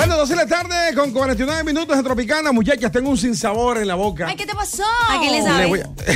Bueno, 12 de la tarde con 49 minutos de Tropicana. Muchachas, tengo un sinsabor en la boca. Ay, ¿qué te pasó? ¿A qué le sabe?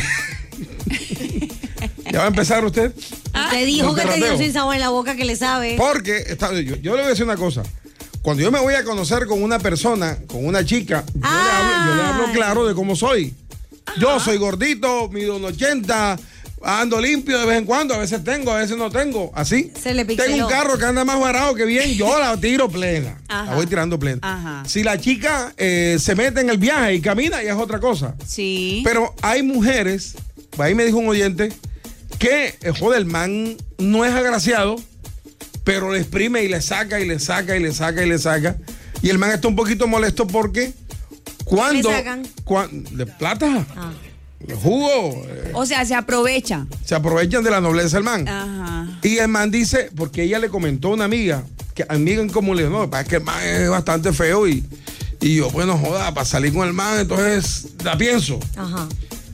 ¿Ya va a empezar usted? Usted dijo que tenía un sinsabor en la boca, que le sabe. Porque yo le voy a decir una cosa. Cuando yo me voy a conocer con una persona, con una chica, yo le hablo claro de cómo soy. Ajá. Yo soy gordito, mido 1.80, ando limpio de vez en cuando, a veces tengo, a veces no tengo. Así. Se le pixeló. Tengo un carro que anda más barato que bien, yo la tiro plena. Ajá. La voy tirando plena. Ajá. Si la chica se mete en el viaje y camina, ya es otra cosa. Sí. Pero hay mujeres, ahí me dijo un oyente, que, joder, el man no es agraciado, pero le exprime y le saca y le saca y le saca y le saca. Y el man está un poquito molesto porque cuando... ¿Le sacan? ¿De plata? De jugo. O sea, se aprovecha. Se aprovechan de la nobleza del man. Ajá. Y el man dice, porque ella le comentó a una amiga, que amiga en común le dijo, no, es que el man es bastante feo y yo, bueno, joda, para salir con el man, entonces la pienso. Ajá.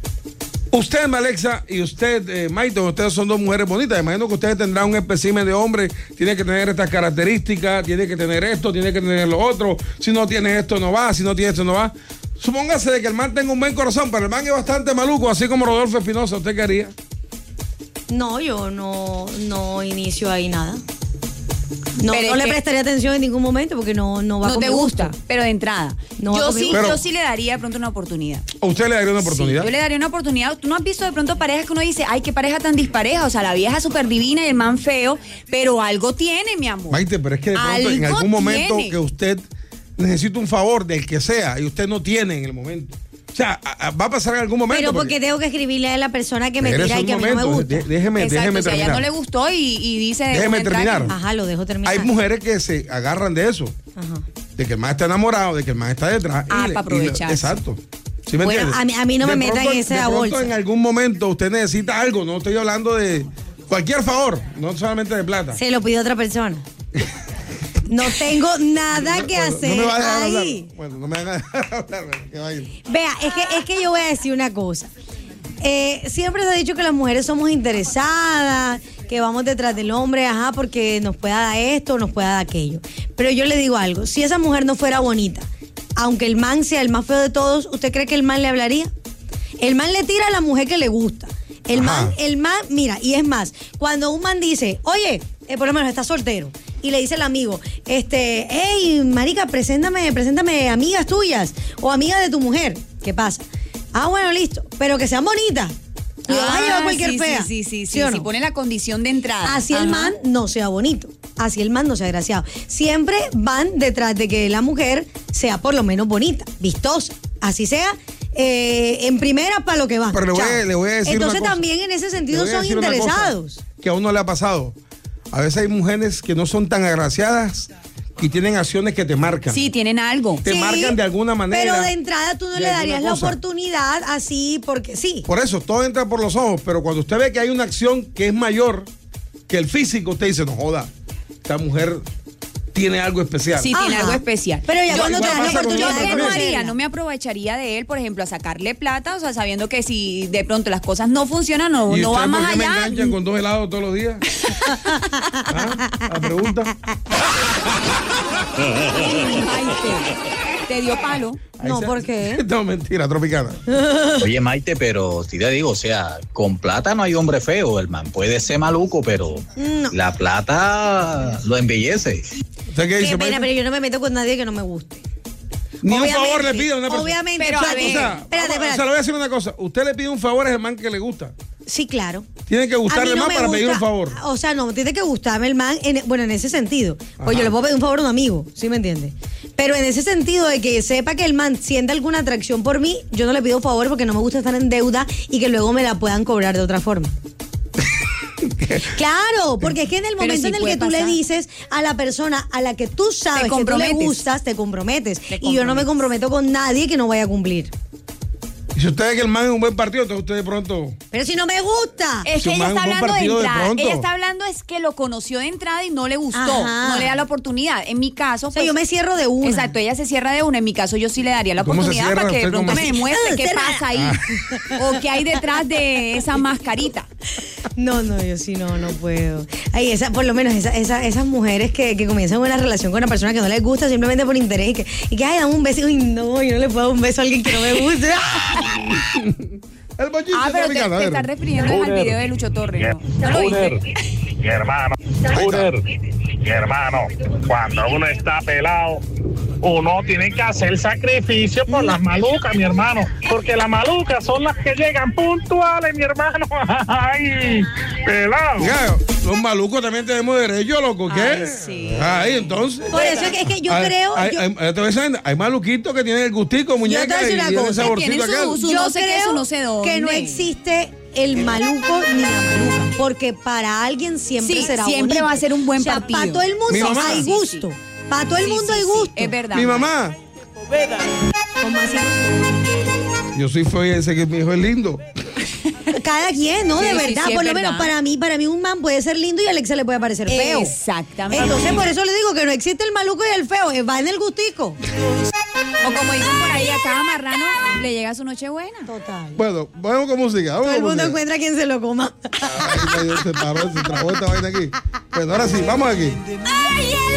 Usted, Alexa, y usted, Maite, ustedes son dos mujeres bonitas. Imagino que ustedes tendrán un espécimen de hombre, tiene que tener estas características, tiene que tener esto, tiene que tener lo otro. Si no tiene esto, no va, si no tiene esto, no va. Supóngase de que el man tenga un buen corazón, pero el man es bastante maluco, así como Rodolfo Espinosa. ¿Usted qué haría? No, yo no inicio ahí nada. No Pero le prestaría atención en ningún momento porque no va no con te mi gusta, gusto. pero de entrada. No yo Pero- sí le daría de pronto una oportunidad. ¿A usted le daría una oportunidad? Sí, yo le daría una oportunidad. ¿Tú no has visto de pronto parejas que uno dice, ay, qué pareja tan dispareja? O sea, la vieja súper divina y el man feo, pero algo tiene, mi amor. Maite, pero es que de pronto en Algo algún momento tiene. que usted necesita un favor del que sea y usted no tiene en el momento. O sea, va a pasar en algún momento. Pero porque tengo que escribirle a la persona que me Espérese tira y un que a mí no me momento, gusta. déjeme Exacto, si a ella terminar. no le gustó y dice... Déjeme "Déjame entrar terminar. Ajá, lo dejo terminar. Hay mujeres que se agarran de eso, Ajá. de que el man está enamorado, de que el man está detrás. para aprovecharse. Exacto. ¿Sí me Bueno, entiendes? a mí no me De metan pronto- en esa de pronto bolsa. en algún momento usted necesita algo, no estoy hablando de cualquier favor, no solamente de plata. Se lo pido a otra persona. No tengo nada que Bueno, hacer no me va a dejar ahí. hablar. Bueno, no me van a dejar hablar. Que vaya. Vea, es que yo voy a decir una cosa. Siempre se ha dicho que las mujeres somos interesadas, que vamos detrás del hombre, porque nos pueda dar esto, nos pueda dar aquello. Pero yo le digo algo, si esa mujer no fuera bonita, aunque el man sea el más feo de todos, ¿usted cree que el man le hablaría? El man le tira a la mujer que le gusta. El man, mira, y es más, cuando un man dice, oye, por lo menos está soltero, y le dice al amigo, hey, marica, preséntame amigas tuyas o amigas de tu mujer. ¿Qué pasa? Bueno, listo, pero que sean bonitas. Y vas a llevar cualquier fea. Sí, o no? si pone la condición de entrada. Así el man no sea bonito, así el man no sea agraciado. Siempre van detrás de que la mujer sea por lo menos bonita, vistosa, así sea. En primera para lo que va. Pero le voy a decir Entonces una cosa. también en ese sentido Le voy a son decir una cosa interesados. que a uno le ha pasado. A veces hay mujeres que no son tan agraciadas y tienen acciones que te marcan. Sí, tienen algo. Te marcan de alguna manera. Pero de entrada tú no de le darías alguna la cosa. oportunidad así porque sí. Por eso, todo entra por los ojos, pero cuando usted ve que hay una acción que es mayor que el físico, usted dice, no joda, esta mujer tiene algo especial. Sí, tiene algo especial. Pero ya Igual cuando te das la pasa con oportunidad otros de ¿Qué no también. haría? No me aprovecharía de él, por ejemplo, a sacarle plata, o sea, sabiendo que si de pronto las cosas no funcionan, no ¿Y va usted más por qué me allá. enganchan con 2 helados todos los días? La pregunta. Te dio palo. No, ¿por qué? No, mentira, Tropicana. Oye, Maite, pero si te digo, o sea, con plata no hay hombre feo. El man puede ser maluco, pero la plata lo embellece. ¿Usted qué dice, Qué pena, Maite? pero yo no me meto con nadie que no me guste. Ni un Obviamente, favor le pide a una persona. Obviamente, Pero, a espérate, ver, O sea, espérate. o sea, le voy a decir una cosa. Usted le pide un favor a ese man que le gusta. Sí, claro. Tiene que A mí gustarle no más me para pedir un gusta, favor. O sea, no, tiene que gustarme el man, en ese sentido. Pues Ajá. yo le puedo pedir un favor a un amigo, ¿sí me entiende? Pero en ese sentido de que sepa que el man sienta alguna atracción por mí, yo no le pido favor porque no me gusta estar en deuda y que luego me la puedan cobrar de otra forma. Claro, porque es que en el Pero momento sí en el puede que tú le pasar. dices a la persona a la que tú sabes que tú le comprometes. gustas, te comprometes. Te Y yo no me comprometo con nadie que no vaya a cumplir. Y si usted ve que el man es un buen partido, entonces usted de pronto... Pero si no me gusta. Es Si que un ella man está un buen hablando de partido de entrada. pronto. Ella está hablando es que lo conoció de entrada y no le gustó. Ajá. No le da la oportunidad. En mi caso, O sea, pues, yo me cierro de una. Exacto, ella se cierra de una. En mi caso, yo sí le daría la ¿Cómo se oportunidad cierra? para que de ¿Usted pronto cómo me se- demuestre qué Cerrada. pasa ahí. O qué hay detrás de esa mascarita. No, yo sí no puedo. Ay, por lo menos esas mujeres que comienzan una relación con una persona que no les gusta simplemente por interés y que ay, dame un beso. Uy, no, yo no le puedo dar un beso a alguien que no me guste. El bollito pero te estás refiriendo al video de Lucho Torres, ¿no? Mi hermano, cuando uno está pelado, uno tiene que hacer sacrificio por las malucas, mi hermano, porque las malucas son las que llegan puntuales, mi hermano. Ay, pelado. Mira, los malucos también tenemos derecho, loco, ¿qué? Ay, sí. Ay, entonces. Por eso es que yo creo. Hay maluquitos que tienen el gustico, muñeca, Yo te voy a decir una cosa, tienen su yo no sé qué, su no sé dónde. que no existe el maluco ni la maluca, porque para alguien siempre será siempre bonito. va a ser un buen partido. Para todo el mundo hay gusto. Para todo el mundo hay gusto. Es verdad. Mi mamá. ¿Cómo así? Yo soy feo y sé que mi hijo es lindo. Cada quien, ¿no? Sí, De sí, verdad. sí, por es lo menos verdad. para mí un man puede ser lindo y a Alexa le puede parecer feo. Exactamente. Entonces por eso le digo que no existe el maluco y el feo, va en el gustico. O como dicen por ahí, a cada marrano le llega su noche buena. Total. Bueno, vamos con música. Todo el mundo encuentra quien se lo coma. Ay, se paró, se trabó esta vaina aquí. Pues ahora sí, vamos aquí.